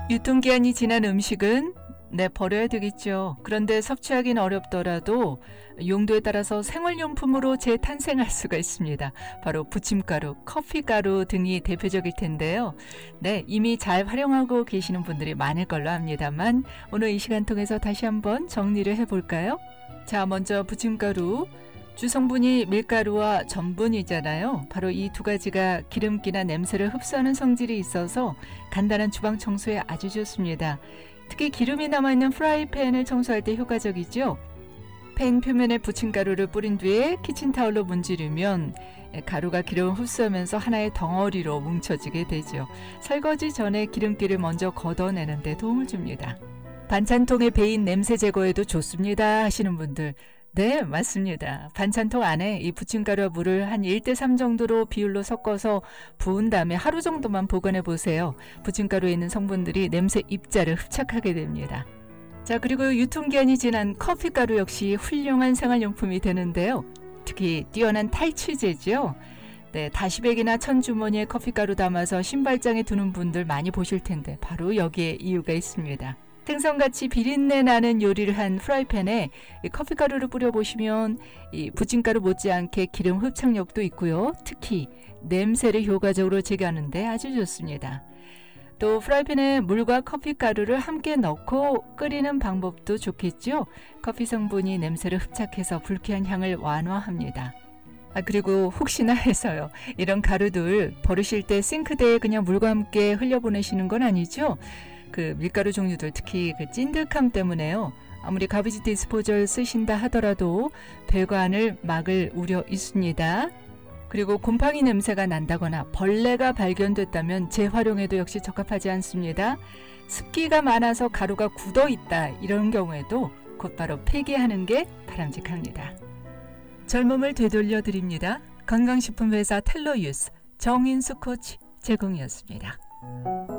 유통기한이 지난 음식은 버려야 되겠죠. 그런데 섭취하기는 어렵더라도 용도에 따라서 생활용품으로 재탄생할 수가 있습니다. 바로 부침가루, 커피가루 등이 대표적일 텐데요. 이미 잘 활용하고 계시는 분들이 많을 걸로 압니다만 오늘 이 시간 통해서 다시 한번 정리를 해볼까요? 자, 먼저 부침가루. 주성분이 밀가루와 전분이잖아요. 바로 이 두 가지가 기름기나 냄새를 흡수하는 성질이 있어서 간단한 주방 청소에 아주 좋습니다. 특히 기름이 남아있는 프라이팬을 청소할 때 효과적이죠. 팬 표면에 부침가루를 뿌린 뒤에 키친타올로 문지르면 가루가 기름을 흡수하면서 하나의 덩어리로 뭉쳐지게 되죠. 설거지 전에 기름기를 먼저 걷어내는 데 도움을 줍니다. 반찬통에 배인 냄새 제거에도 좋습니다 하시는 분들, 네, 맞습니다. 반찬통 안에 이 부침가루와 물을 한 1:3 정도로 비율로 섞어서 부은 다음에 하루 정도만 보관해 보세요. 부침가루에 있는 성분들이 냄새 입자를 흡착하게 됩니다. 자, 그리고 유통기한이 지난 커피가루 역시 훌륭한 생활용품이 되는데요. 특히 뛰어난 탈취제죠. 다시백이나 천주머니에 커피가루 담아서 신발장에 두는 분들 많이 보실 텐데 바로 여기에 이유가 있습니다. 생선같이 비린내 나는 요리를 한 프라이팬에 커피가루를 뿌려보시면 이 부침가루 못지않게 기름 흡착력도 있고요. 특히 냄새를 효과적으로 제거하는 데 아주 좋습니다. 또 프라이팬에 물과 커피가루를 함께 넣고 끓이는 방법도 좋겠죠. 커피 성분이 냄새를 흡착해서 불쾌한 향을 완화합니다. 그리고 혹시나 해서요. 이런 가루들 버리실 때 싱크대에 그냥 물과 함께 흘려보내시는 건 아니죠? 그 밀가루 종류들 특히 그 찐득함 때문에요. 아무리 가비지 디스포저를 쓰신다 하더라도 배관을 막을 우려 있습니다. 그리고 곰팡이 냄새가 난다거나 벌레가 발견됐다면 재활용에도 역시 적합하지 않습니다. 습기가 많아서 가루가 굳어 있다 이런 경우에도 곧바로 폐기하는 게 바람직합니다. 젊음을 되돌려 드립니다. 건강식품회사 텔로유스 정인수 코치 제공이었습니다.